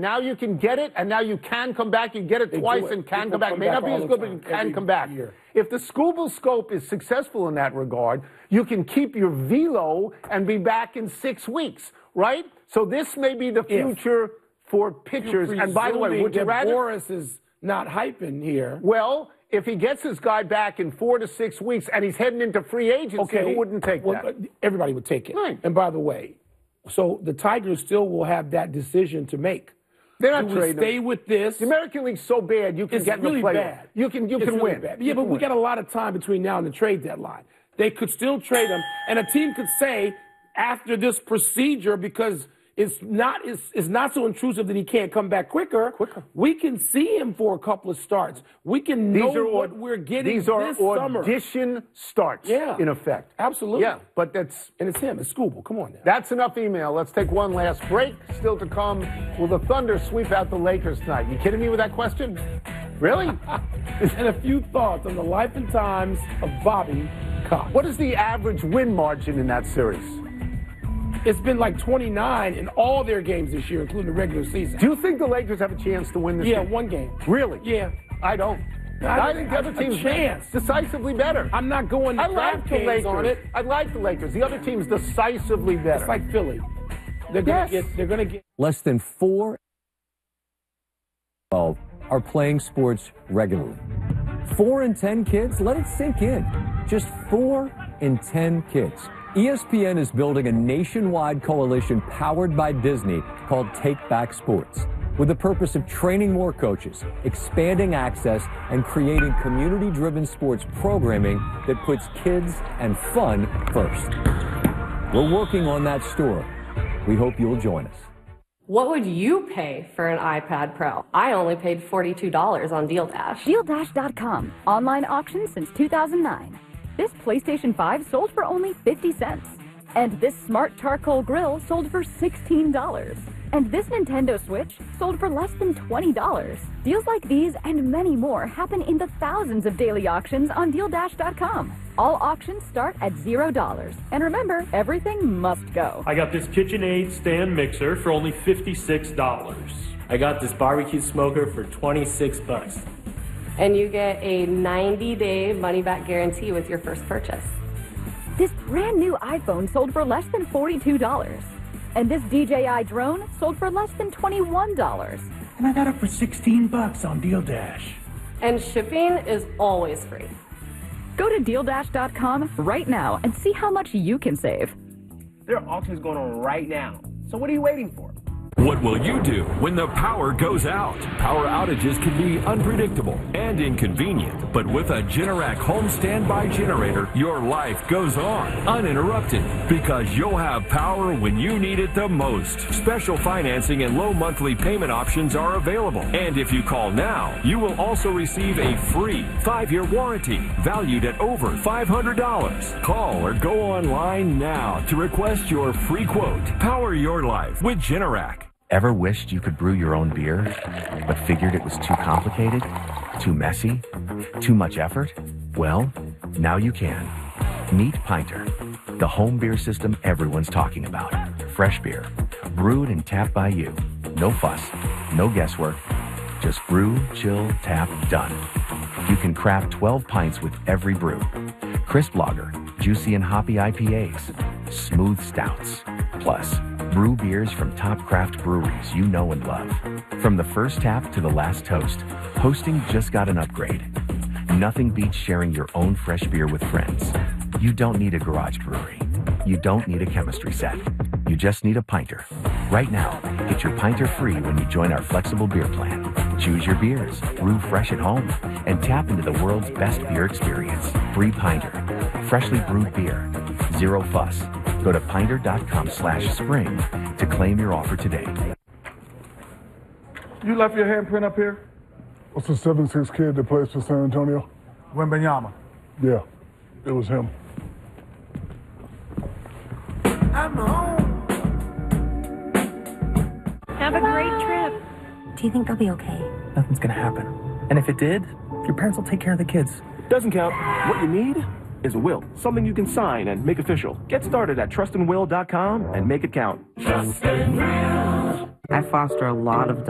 now you can get it, and now you can come back. You get it twice and can come back. May not be as good, but you can come back. If the Scooble Scope is successful in that regard, you can keep your velo and be back in 6 weeks, right? So this may be the future for pitchers. And by the way, would you rather? Boris is not hyping here. Well, if he gets his guy back in 4 to 6 weeks and he's heading into free agency, who wouldn't take that? Everybody would take it. Right. And by the way, so the Tigers still will have that decision to make. They're not Do we trading. stay with this? The American League's so bad, you can get in the playoffs. Bad. You can win. Bad. Yeah, but we got a lot of time between now and the trade deadline. They could still trade him, and a team could say after this procedure, because it's not so intrusive that he can't come back quicker. We can see him for a couple of starts. We can know what we're getting this summer. These are audition starts, in effect. Absolutely. Yeah, but that's... And it's him. It's Scooble. Come on now. That's enough email. Let's take one last break. Still to come, will the Thunder sweep out the Lakers tonight? You kidding me with that question? Really? And a few thoughts on the life and times of Bobby Cox. What is the average win margin in that series? It's been like 29 in all their games this year, including the regular season. Do you think the Lakers have a chance to win this game? Yeah, one game. Really? Yeah. I don't. I think the other team's decisively better. I'm not going to DraftKings on it. I like the Lakers. The other team's decisively better. It's like Philly. They're going to get. Less than 4 are playing sports regularly. 4 in 10 kids, let it sink in. Just 4 in 10 kids. ESPN is building a nationwide coalition powered by Disney called Take Back Sports, with the purpose of training more coaches, expanding access, and creating community-driven sports programming that puts kids and fun first. We're working on that story. We hope you'll join us. What would you pay for an iPad Pro? I only paid $42 on Deal Dash. DealDash.com. Online auction since 2009. This PlayStation 5 sold for only 50 cents. And this smart charcoal grill sold for $16. And this Nintendo Switch sold for less than $20. Deals like these and many more happen in the thousands of daily auctions on DealDash.com. All auctions start at $0. And remember, everything must go. I got this KitchenAid stand mixer for only $56. I got this barbecue smoker for $26. And you get a 90-day money-back guarantee with your first purchase. This brand new iPhone sold for less than $42. And this DJI drone sold for less than $21. And I got it for $16 on Deal Dash. And shipping is always free. Go to DealDash.com right now and see how much you can save. There are auctions going on right now. So what are you waiting for? What will you do when the power goes out? Power outages can be unpredictable and inconvenient, but with a Generac home standby generator, your life goes on uninterrupted because you'll have power when you need it the most. Special financing and low monthly payment options are available. And if you call now, you will also receive a free 5-year warranty valued at over $500. Call or go online now to request your free quote. Power your life with Generac. Ever wished you could brew your own beer, but figured it was too complicated, too messy, too much effort? Well, now you can. Meet Pinter, the home beer system everyone's talking about. Fresh beer, brewed and tapped by you. No fuss, no guesswork. Just brew, chill, tap, done. You can craft 12 pints with every brew. Crisp lager, juicy and hoppy IPAs, smooth stouts. Plus, brew beers from top craft breweries you know and love. From the first tap to the last toast, hosting just got an upgrade. Nothing beats sharing your own fresh beer with friends. You don't need a garage brewery. You don't need a chemistry set. You just need a Pinter. Right now, get your Pinter free when you join our flexible beer plan. Choose your beers, brew fresh at home, and tap into the world's best beer experience. Free Pinter. Freshly brewed beer. Zero fuss. Go to Pinter.com/spring to claim your offer today. You left your handprint up here? What's the 7'6" kid that plays for San Antonio? Wembanyama. Yeah, it was him. I'm home. Have a great trip. Do you think they'll be okay? Nothing's gonna happen. And if it did, your parents will take care of the kids. Doesn't count. What you need is a will. Something you can sign and make official. Get started at trustandwill.com and make it count. Trust and Will. I foster a lot of